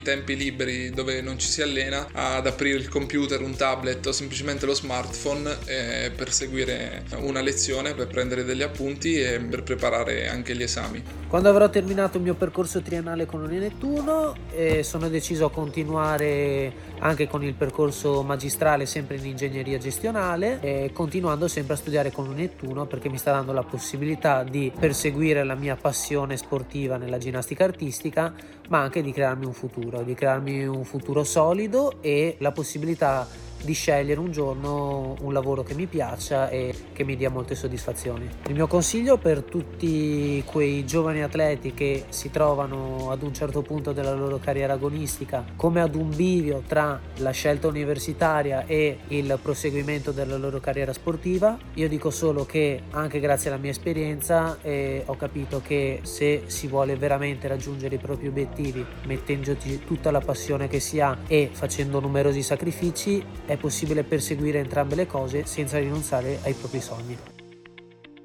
tempi liberi dove non ci si allena ad aprire il computer, un tablet o semplicemente lo smartphone per seguire una lezione, per prendere degli appunti e per preparare anche gli esami. Quando avrò terminato il mio percorso triennale con l'Uni-Nettuno sono deciso a continuare anche con il percorso magistrale sempre in ingegneria gestionale, continuando sempre a studiare con l'Uni-Nettuno perché mi sta dando la possibilità di perseguire la mia passione sportiva nella ginnastica artistica, ma anche di crearmi un futuro solido e la possibilità di scegliere un giorno un lavoro che mi piaccia e che mi dia molte soddisfazioni. Il mio consiglio per tutti quei giovani atleti che si trovano ad un certo punto della loro carriera agonistica come ad un bivio tra la scelta universitaria e il proseguimento della loro carriera sportiva, io dico solo che anche grazie alla mia esperienza ho capito che se si vuole veramente raggiungere i propri obiettivi mettendoci tutta la passione che si ha e facendo numerosi sacrifici, è possibile perseguire entrambe le cose senza rinunciare ai propri sogni.